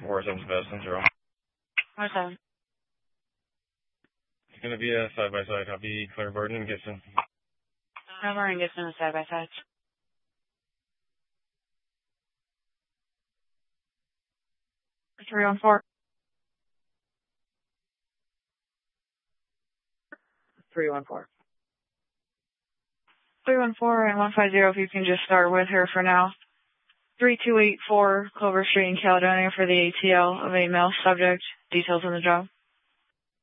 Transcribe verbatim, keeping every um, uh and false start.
four seven Sebastian, zero. One seven. It's going to be a side-by-side. Copy, Claire Burden and Gibson. Number and Gibson is side-by-side. three one four. three one four. three one four and one five zero, if you can just start with her for now. three two eight four Clover Street in Caledonia for the A T L of a male subject. Details on the job.